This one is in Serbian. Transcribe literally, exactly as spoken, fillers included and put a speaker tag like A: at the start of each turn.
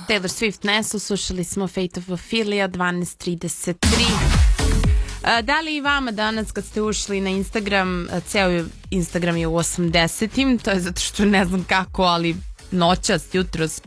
A: Taylor Swift Nesu, slušali smo Fate of Ophelia, dvanaest trideset tri. Da li i vama danas kad ste ušli na Instagram, ceo Instagram je u osamdesetim, to je zato što ne znam kako, ali noćas, jutros,